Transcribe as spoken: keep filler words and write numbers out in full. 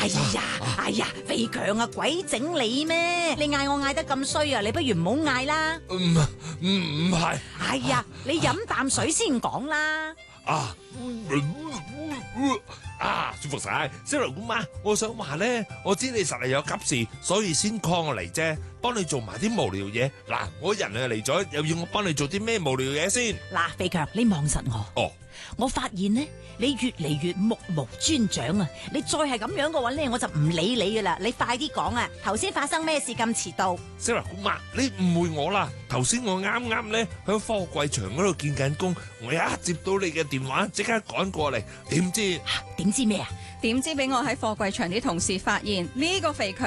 呀，哎呀，肥強啊，鬼整你咩？你嗌我嗌得咁衰啊，你不如唔好嗌啦。 唔唔唔係。 哎呀，你飲啖水先講啦。 啊啊，舒服晒。小龍姑媽，我想話咧，我知你實係有急事，所以先 call 我嚟啫，幫你做埋啲無聊嘢。嗱，我人啊嚟咗，又要我幫你做啲咩無聊嘢先？ 嗱，肥強，你望實我。 哦， 我發現呢，你越嚟越目無專長啊！你再係咁樣嘅話咧，我就唔理你噶啦。你快啲講啊！頭先發生咩事咁遲到？ 小龍姑媽，你誤會我啦。頭先我啱啱咧喺貨櫃場嗰度見緊工，我一接到你嘅電話，即刻趕過嚟，點知點知咩啊？ 點知俾我喺貨櫃場啲同事發現呢個肥強